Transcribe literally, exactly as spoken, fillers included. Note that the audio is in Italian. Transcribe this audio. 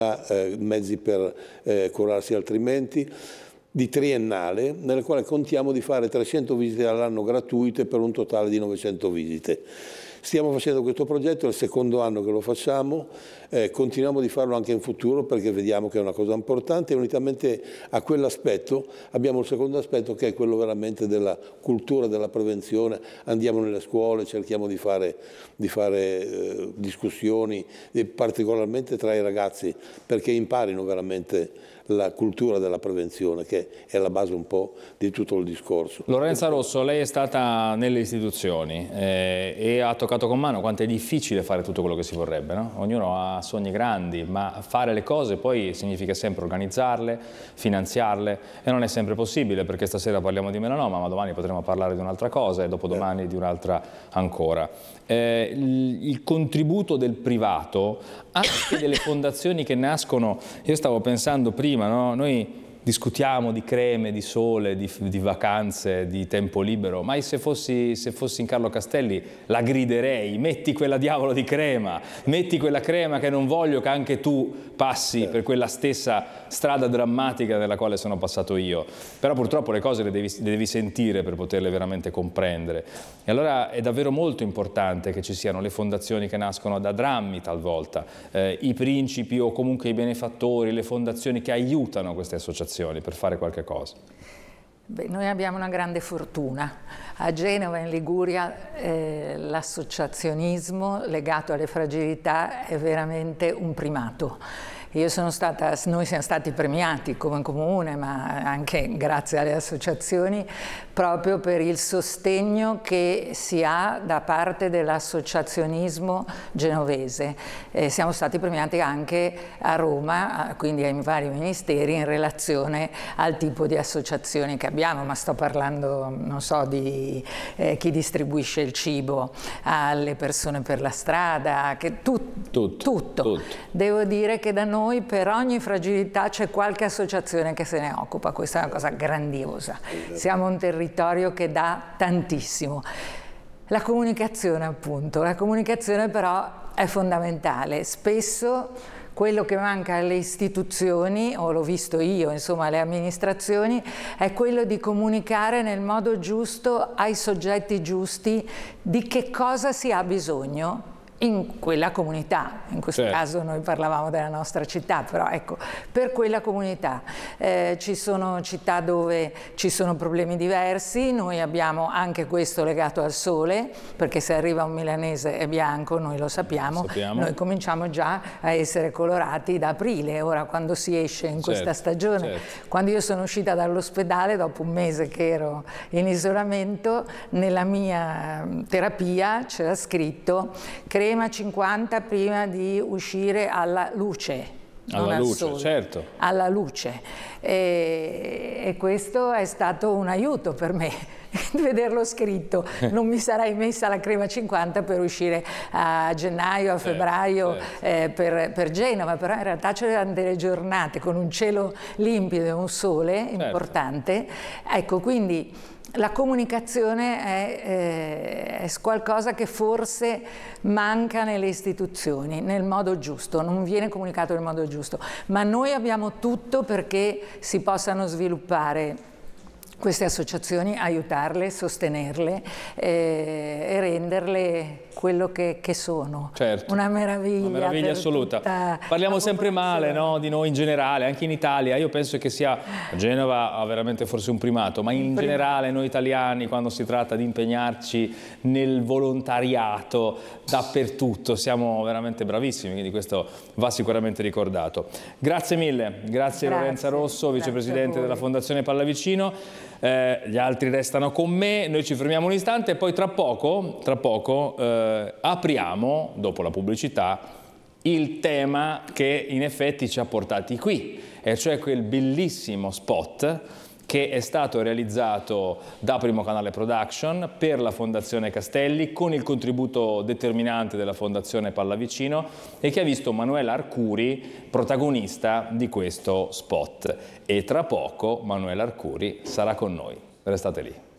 eh, mezzi per eh, curarsi altrimenti, di triennale, nella quale contiamo di fare trecento visite all'anno gratuite per un totale di novecento visite. Stiamo facendo questo progetto, è il secondo anno che lo facciamo, eh, continuiamo di farlo anche in futuro perché vediamo che è una cosa importante e unitamente a quell'aspetto abbiamo il secondo aspetto che è quello veramente della cultura, della prevenzione. Andiamo nelle scuole, cerchiamo di fare, di fare eh, discussioni, particolarmente tra i ragazzi, perché imparino veramente la cultura della prevenzione, che è la base un po' di tutto il discorso. Lorenza Rosso, lei è stata nelle istituzioni eh, e ha toccato con mano quanto è difficile fare tutto quello che si vorrebbe, no? Ognuno ha sogni grandi, ma fare le cose poi significa sempre organizzarle, finanziarle, e non è sempre possibile, perché stasera parliamo di melanoma, ma domani potremo parlare di un'altra cosa e dopodomani eh. di un'altra ancora. Eh, il, il contributo del privato, anche delle fondazioni che nascono, io stavo pensando prima, no? Noi discutiamo di creme, di sole, di, di vacanze, di tempo libero, ma se fossi, se fossi in Carlo Castelli la griderei: metti quella diavolo di crema, metti quella crema che non voglio che anche tu passi per quella stessa strada drammatica nella quale sono passato io. Però purtroppo le cose le devi, le devi sentire per poterle veramente comprendere. E allora è davvero molto importante che ci siano le fondazioni che nascono da drammi talvolta, eh, i principi o comunque i benefattori, le fondazioni che aiutano queste associazioni per fare qualche cosa. Beh, noi abbiamo una grande fortuna. A Genova, in Liguria, eh, l'associazionismo legato alle fragilità è veramente un primato. Io sono stata, noi siamo stati premiati come comune, ma anche grazie alle associazioni, proprio per il sostegno che si ha da parte dell'associazionismo genovese. Eh, siamo stati premiati anche a Roma, quindi ai vari ministeri, in relazione al tipo di associazioni che abbiamo, ma sto parlando, non so, di eh, chi distribuisce il cibo alle persone per la strada, che tu, tutto, tutto. tutto. Devo dire che da noi per ogni fragilità c'è qualche associazione che se ne occupa, questa è una cosa grandiosa. Siamo un territorio che dà tantissimo. La comunicazione, appunto, la comunicazione però è fondamentale. Spesso quello che manca alle istituzioni, o l'ho visto io, insomma alle amministrazioni, è quello di comunicare nel modo giusto ai soggetti giusti di che cosa si ha bisogno in quella comunità. In questo certo. caso noi parlavamo della nostra città, però ecco, per quella comunità. Eh, ci sono città dove ci sono problemi diversi, noi abbiamo anche questo legato al sole, perché se arriva un milanese è bianco, noi lo sappiamo, sappiamo. Noi cominciamo già a essere colorati da aprile, ora quando si esce in certo. questa stagione. Certo. Quando io sono uscita dall'ospedale, dopo un mese che ero in isolamento, nella mia terapia c'era scritto crema cinquanta prima di uscire alla luce. Alla luce, certo. Alla luce. E, e questo è stato un aiuto per me, vederlo scritto. Non mi sarei messa la crema cinquanta per uscire a gennaio, a febbraio, certo, certo. Eh, per, per Genova, però in realtà c'erano delle giornate con un cielo limpido e un sole certo. importante. Ecco, quindi la comunicazione è, eh, è qualcosa che forse manca nelle istituzioni, nel modo giusto, non viene comunicato nel modo giusto, ma noi abbiamo tutto perché si possano sviluppare queste associazioni, aiutarle, sostenerle eh, e renderle quello che, che sono. Certo. Una meraviglia. Una meraviglia assoluta. Parliamo sempre male, no, di noi in generale, anche in Italia. Io penso che sia, Genova ha veramente forse un primato, ma in generale noi italiani, quando si tratta di impegnarci nel volontariato dappertutto, siamo veramente bravissimi, quindi questo va sicuramente ricordato. Grazie mille, grazie, grazie. Lorenza Rosso, vicepresidente della Fondazione Pallavicino. Eh, gli altri restano con me, noi ci fermiamo un istante e poi tra poco, tra poco eh, apriamo, dopo la pubblicità, il tema che in effetti ci ha portati qui, e cioè quel bellissimo spot che è stato realizzato da Primo Canale Production per la Fondazione Castelli con il contributo determinante della Fondazione Pallavicino e che ha visto Manuela Arcuri protagonista di questo spot. E tra poco Manuela Arcuri sarà con noi. Restate lì.